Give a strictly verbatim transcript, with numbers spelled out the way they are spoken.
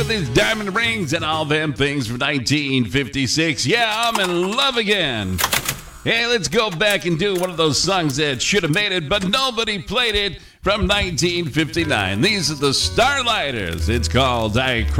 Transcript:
These diamond rings and all them things from nineteen fifty-six. Yeah, I'm in love again. Hey, let's go back and do one of those songs that should have made it, but nobody played it from nineteen fifty-nine. These are the Starlighters. It's called I Cry.